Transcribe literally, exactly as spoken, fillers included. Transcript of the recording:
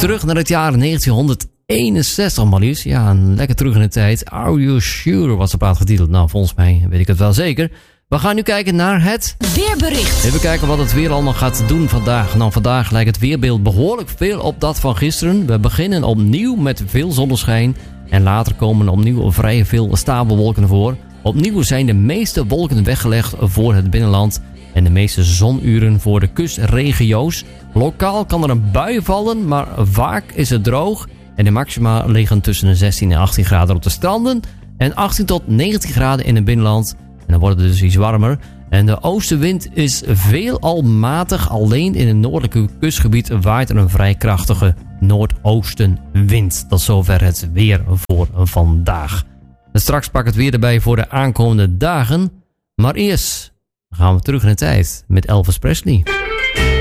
Terug naar het jaar negentienhonderdeenenzestig, maar liefst. Ja, een lekker terug in de tijd. Are You Sure was de plaat getiteld. Nou, volgens mij weet ik het wel zeker. We gaan nu kijken naar het weerbericht. Even kijken wat het weer allemaal gaat doen vandaag. Nou, vandaag lijkt het weerbeeld behoorlijk veel op dat van gisteren. We beginnen opnieuw met veel zonneschijn. En later komen opnieuw vrij veel stapelwolken voor. Opnieuw zijn de meeste wolken weggelegd voor het binnenland. En de meeste zonuren voor de kustregio's. Lokaal kan er een bui vallen, maar vaak is het droog. En de maxima liggen tussen de zestien en achttien graden op de stranden. En achttien tot negentien graden in het binnenland. En dan wordt het dus iets warmer. En de oostenwind is veelal matig. Alleen in het noordelijke kustgebied waait er een vrij krachtige noordoostenwind. Tot zover het weer voor vandaag. En straks pak ik het weer erbij voor de aankomende dagen. Maar eerst gaan we terug in de tijd met Elvis Presley.